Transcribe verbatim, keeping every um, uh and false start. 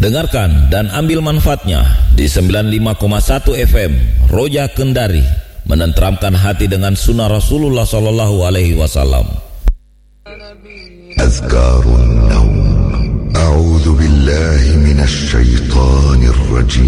Dengarkan dan ambil manfaatnya di sembilan puluh lima koma satu F M Roja Kendari, menenteramkan hati dengan sunnah Rasulullah sallallahu alaihi wasallam. Azkarun Naum. A'udzu billahi minasy syaithanir rajim.